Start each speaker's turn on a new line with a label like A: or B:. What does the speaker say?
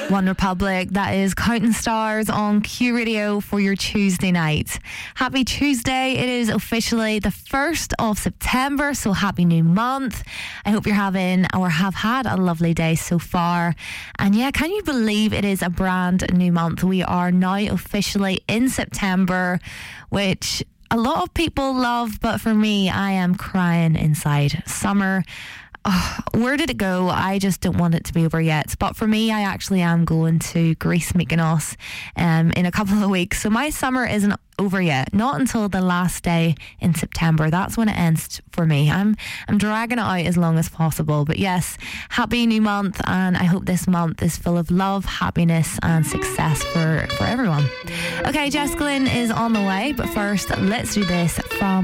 A: One Republic, that is Counting Stars on Q Radio for your Tuesday night. Happy Tuesday. It is officially the 1st of September, so happy new month. I hope you're having or have had a lovely day so far. And yeah, can you believe it is a brand new month? We are now officially in September, which a lot of people love, but for me, I am crying inside. Summer, oh, where did it go? I just don't want it to be over yet. But for me, I actually am going to Greece, Mykonos in a couple of weeks. So my summer isn't over yet. Not until the last day in September. That's when it ends for me. I'm dragging it out as long as possible. But yes, happy new month, and I hope this month is full of love, happiness and success for everyone. Okay, Jess Glynn is on the way, but first let's do this from